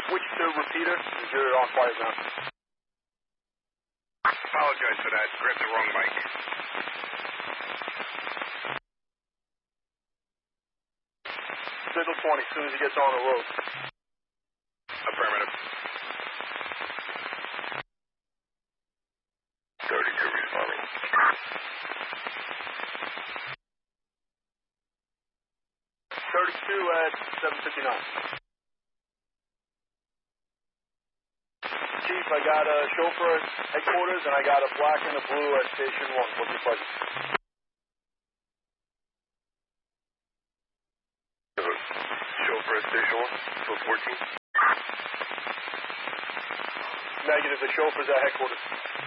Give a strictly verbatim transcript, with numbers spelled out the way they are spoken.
Which the repeater? You're on quiet ground. Apologize for that. Grabbed the wrong mic. Signal twenty, as soon as he gets on the road. Affirmative. thirty-two responding. thirty-two at seven fifty-nine. Chief, I got a chauffeur at headquarters, and I got a black and a blue at station one. What's your pleasure? Chauffeur at station one, two fourteen. Negative, the chauffeur's at headquarters.